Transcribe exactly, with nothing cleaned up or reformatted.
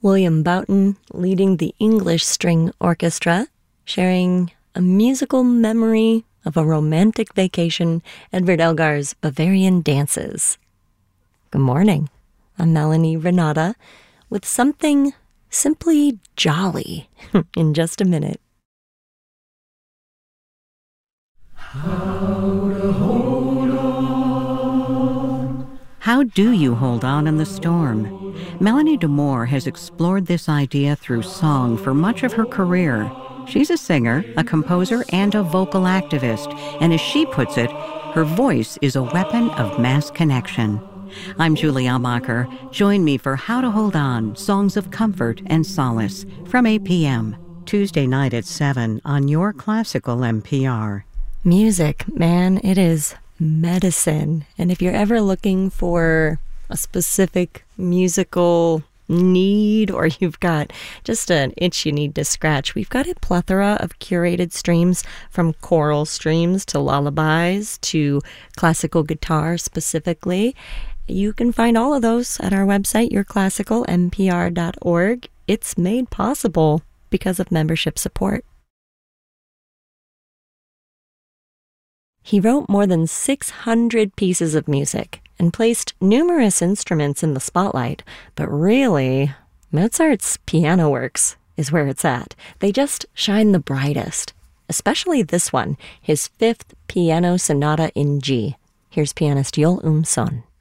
William Boughton leading the English String Orchestra, sharing a musical memory of a romantic vacation, Edvard Elgar's Bavarian Dances. Good morning. I'm Melanie Renata with something simply jolly in just a minute. How to hold on. How do you hold on in the storm? Melanie DeMore has explored this idea through song for much of her career. She's a singer, a composer, and a vocal activist, and as she puts it, her voice is a weapon of mass connection. I'm Julie Almacher. Join me for How to Hold On, Songs of Comfort and Solace, from eight p.m. Tuesday night at seven on your classical N P R. Music, man, it is medicine. And if you're ever looking for a specific musical need, or you've got just an itch you need to scratch, we've got a plethora of curated streams, from choral streams to lullabies to classical guitar specifically. You can find all of those at our website, your classical N P R dot org. It's made possible because of membership support. He wrote more than six hundred pieces of music and placed numerous instruments in the spotlight, but really, Mozart's piano works is where it's at. They just shine the brightest, especially this one, his fifth piano sonata in G. Here's pianist Joel Umsøn.